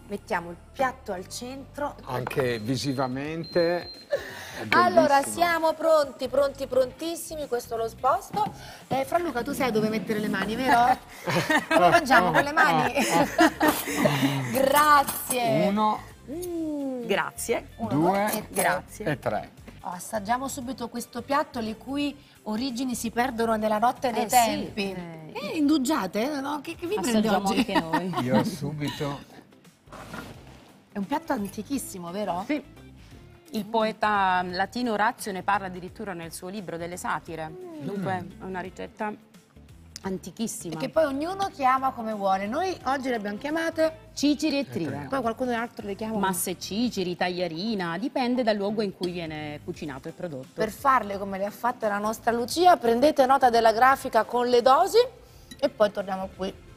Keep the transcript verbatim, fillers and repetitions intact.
mettiamo il piatto al centro. Anche visivamente è Allora, bellissimo. siamo pronti, pronti, prontissimi, questo lo sposto. Eh, Fra Luca, tu sai dove mettere le mani, vero? Come mangiamo con le mani? Grazie. Uno, Mm. Grazie. Uno, due e tre. Grazie. e tre. Oh, assaggiamo subito questo piatto le cui origini si perdono nella notte dei Eh, sì, tempi. eh. Eh, indugiate? No? Che, che vi prende Assaggiamo oggi? anche noi. Io subito. È un piatto antichissimo, vero? Sì. Il poeta latino Orazio ne parla addirittura nel suo libro delle satire. Dunque è una ricetta antichissima. E che poi ognuno chiama come vuole. Noi oggi le abbiamo chiamate, Ciciri e triva. poi qualcuno altro le chiama. Masse ciciri, tagliarina, dipende dal luogo in cui viene cucinato e prodotto. Per farle come le ha fatte la nostra Lucia, prendete nota della grafica con le dosi e poi torniamo qui